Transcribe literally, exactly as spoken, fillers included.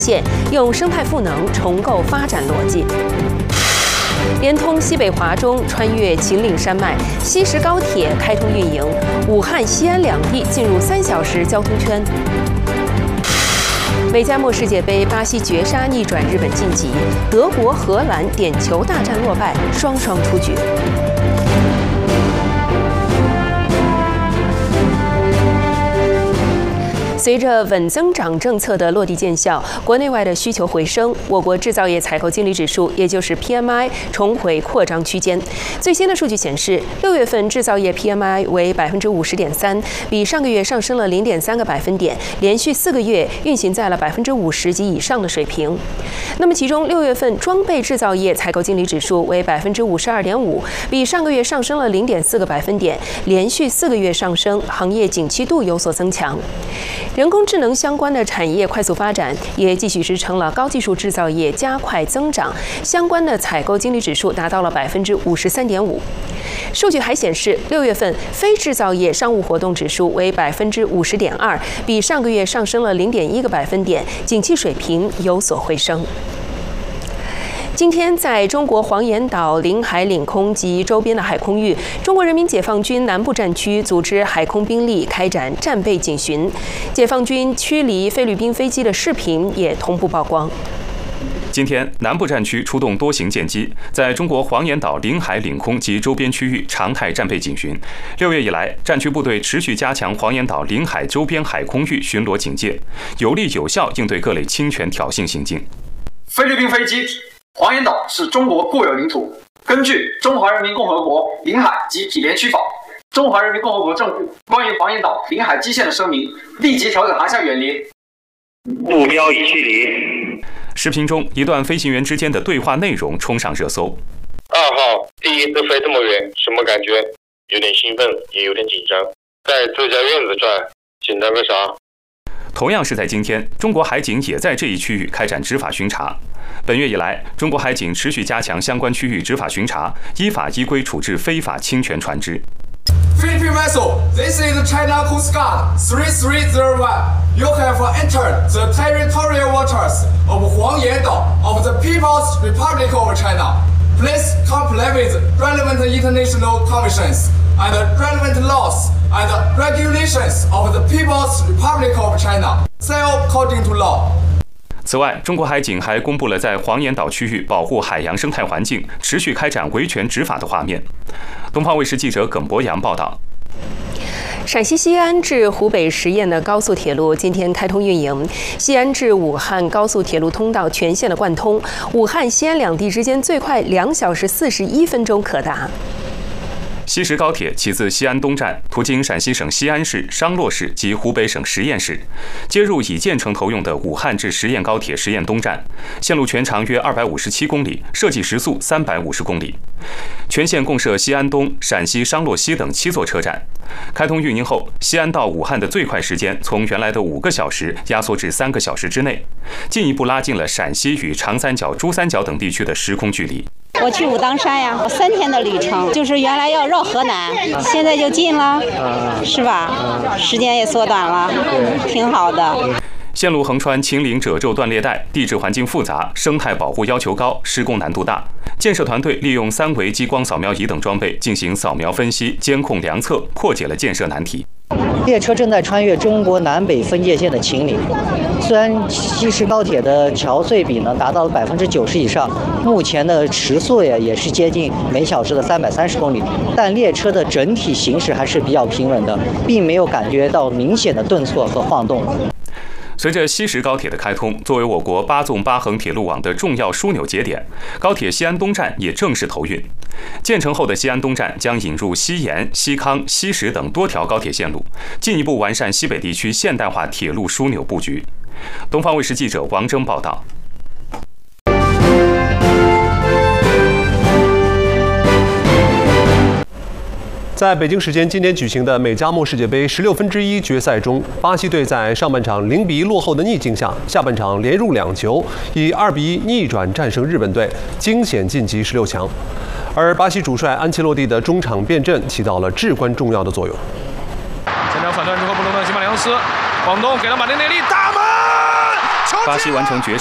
线，用生态赋能重构发展逻辑。连通西北华中，穿越秦岭山脉，西石高铁开通运营，武汉、西安两地进入三小时交通圈。美加墨世界杯，巴西绝杀逆转日本晋级，德国、荷兰点球大战落败，双双出局。随着稳增长政策的落地见效，国内外的需求回升，我国制造业采购经理指数，也就是 P M I 重回扩张区间。最新的数据显示，六月份制造业 P M I 为百分之五十点三，比上个月上升了零点三个百分点，连续四个月运行在了百分之五十及以上的水平。那么，其中六月份装备制造业采购经理指数为百分之五十二点五，比上个月上升了零点四个百分点，连续四个月上升，行业景气度有所增强。人工智能相关的产业快速发展，也继续支撑了高技术制造业加快增长，相关的采购经理指数达到了百分之五十三点五。数据还显示，六月份非制造业商务活动指数为百分之五十点二，比上个月上升了零点一个百分点，景气水平有所回升。今天，在中国黄岩岛领海领空及周边的海空域，中国人民解放军南部战区组织海空兵力开展战备警巡，解放军驱离菲律宾飞机的视频也同步曝光。 今天，南部战区出动多型舰机，在中国黄岩岛领海领空及周边区域常态战备警巡。六月以来，战区部队持续加强黄岩岛领海周边海空域巡逻警戒，有力有效应对各类侵权挑衅行径。 菲律宾飞机。黄岩岛是中国固有领土。根据《中华人民共和国领海及毗连区法》，中华人民共和国政府关于黄岩岛领海基线的声明，立即调整航向远离， 目标已驱离。 视频中，一段飞行员之间的对话内容冲上热搜。 二号，第一次飞这么远，什么感觉？有点兴奋，也有点紧张。在自家院子转，紧张个啥？ 同样是在今天，中国海警也在这一区域开展执法巡查。本月以来，中国海警持续加强相关区域执法巡查，依法依规处置非法侵权船只。 Philippine vessel, this is China Coast Guard three three zero one. You have entered the territorial waters of Huangyan Dao of the People's Republic of China. Please comply with relevant international conventions and relevant laws and regulations of the People's Republic of China. Sail according to law. 此外，中国海警还公布了在黄岩岛区域保护海洋生态环境、持续开展维权执法的画面。东方卫视记者耿博洋报道。 陕西西安至湖北十堰的高速铁路今天开通运营，西安至武汉高速铁路通道全线的贯通，武汉、西安两地之间最快两小时四十一分钟可达。 西石高铁起自西安东站，途经陕西省西安市、商洛市及湖北省十堰市，接入已建成投用的武汉至十堰高铁十堰东站，线路全长约二百五十七公里，设计时速三百五十公里。全线共设西安东、陕西商洛西等七座车站。开通运营后，西安到武汉的最快时间从原来的五个小时压缩至三个小时之内，进一步拉近了陕西与长三角、珠三角等地区的时空距离。 我去武当山呀，三天的旅程，就是原来要绕河南，现在就近了，是吧？时间也缩短了，挺好的。 线路横穿秦岭褶皱断裂带，地质环境复杂，生态保护要求高，施工难度大。建设团队利用三维激光扫描仪等装备进行扫描分析、监控量测，破解了建设难题。 列车正在穿越中国南北分界线的秦岭，虽然西石高铁的桥隧比呢达到了百分之九十以上，目前的时速也也是接近每小时的三百三十公里，但列车的整体行驶还是比较平稳的，并没有感觉到明显的顿挫和晃动。 随着西石高铁的开通，作为我国八纵八横铁路网的重要枢纽节点，高铁西安东站也正式投运。建成后的西安东站将引入西延、西康、西石等多条高铁线路，进一步完善西北地区现代化铁路枢纽布局。东方卫视记者王征报道。 在北京时间今天举行的美加墨世界杯十六分之一决赛中，巴西队在上半场零比一落后的逆境下，下半场连入两球，以二比一逆转战胜日本队，惊险晋级十六强。而巴西主帅安切洛蒂的中场变阵起到了至关重要的作用。 前场反断之后，布鲁诺·吉马良斯，广东给了马丁内利，大门，球巴西完成绝杀。